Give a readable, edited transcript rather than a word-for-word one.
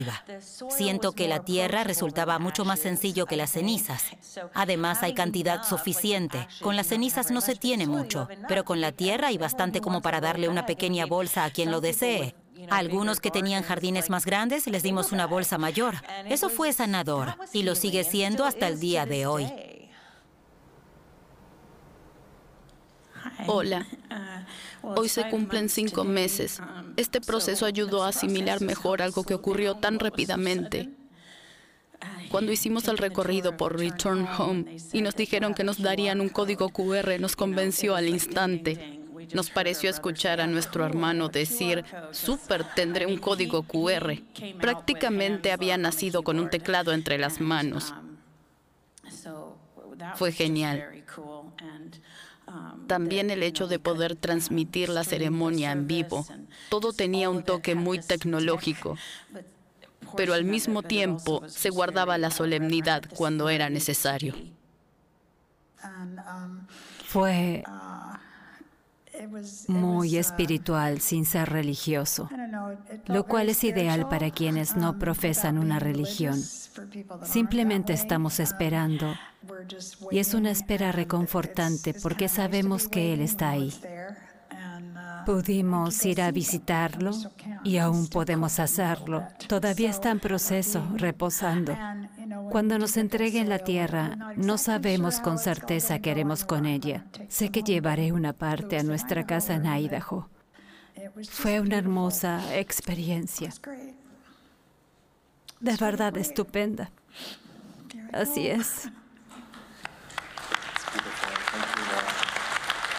Siento que la tierra resultaba mucho más sencillo que las cenizas. Además, hay cantidad suficiente. Con las cenizas no se tiene mucho, pero con la tierra hay bastante como para darle una pequeña bolsa a quien lo desee. A algunos que tenían jardines más grandes les dimos una bolsa mayor. Eso fue sanador y lo sigue siendo hasta el día de hoy. Hola. Hoy se cumplen 5 meses. Este proceso ayudó a asimilar mejor algo que ocurrió tan rápidamente. Cuando hicimos el recorrido por Return Home y nos dijeron que nos darían un código QR, nos convenció al instante. Nos pareció escuchar a nuestro hermano decir, «Súper, tendré un código QR». Prácticamente había nacido con un teclado entre las manos. Fue genial. También el hecho de poder transmitir la ceremonia en vivo. Todo tenía un toque muy tecnológico, pero al mismo tiempo se guardaba la solemnidad cuando era necesario. Fue muy espiritual sin ser religioso, lo cual es ideal para quienes no profesan una religión. Simplemente estamos esperando, y es una espera reconfortante porque sabemos que Él está ahí. Pudimos ir a visitarlo y aún podemos hacerlo. Todavía está en proceso, reposando. Cuando nos entreguen la tierra, no sabemos con certeza qué haremos con ella. Sé que llevaré una parte a nuestra casa en Idaho. Fue una hermosa experiencia. De verdad estupenda. Así es.